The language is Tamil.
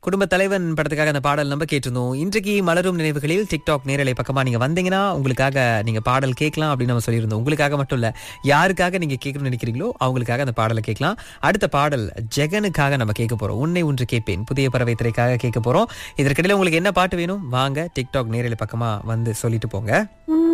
குடும்ப தலைவன் படத்துக்காக அந்த பாடல் நம்ம கேட்டிருந்தோம். இன்றைக்கு மலரும் நினைவுகளில் டிக்டாக் நேரலை பக்கமா நீங்க வந்தீங்கன்னா உங்களுக்காக நீங்க பாடல் கேட்கலாம் அப்படின்னு நம்ம சொல்லியிருந்தோம். உங்களுக்காக மட்டும் இல்ல, யாருக்காக நீங்க கேட்கணும்னு நினைக்கிறீங்களோ அவங்களுக்காக அந்த பாடலை கேட்கலாம். அடுத்த பாடல் ஜெகனுக்காக நம்ம கேட்க போறோம். உன்னை ஒன்று கேட்பேன் புதிய பறவை திரைக்காக கேட்க போறோம். இதற்கிடையில உங்களுக்கு என்ன பாட்டு வேணும் வாங்க டிக்டாக் நேரலை பக்கமா வந்து சொல்லிட்டு போங்க.